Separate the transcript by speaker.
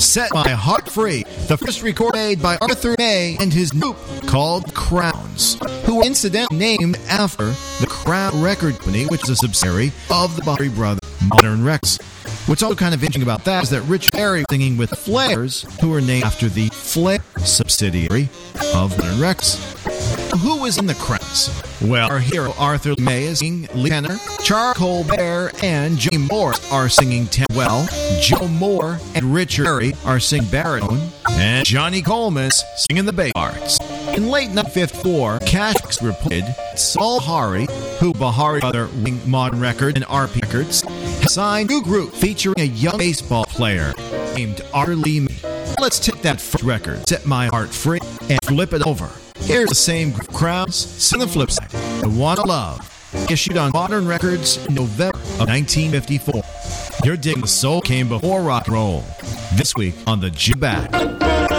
Speaker 1: Set My Heart Free, the first record made by Arthur May and his group called Crowns, who were incidentally named after the Crown Record Company, which is a subsidiary of the Bahari Brothers Modern Records. What's also kind of interesting about that is that Richard Berry was singing with the Flares, who were named after the Flair subsidiary of Modern Records. Who is in the Crowns? Well, our hero Arthur May is singing lead tenor, Charles Colbert and Jimmy Morris are singing tenor well, Joe Moore and Richard Berry are singing baritone, and Johnny Coleman is singing the bass parts. In late 1954, Cash reported Saul Bahari, who Bahari Brother Wing Modern Record and RP Records, signed a new group featuring a young baseball player named Arthur Lee May. Let's take that first record, Set My Heart Free, and flip it over. Here's the same group Crowns, sing the flip side, I Wanna Love, issued on Modern Records in November of 1954. You're digging The Soul Came Before Rock and Roll, this week on the Jig Back.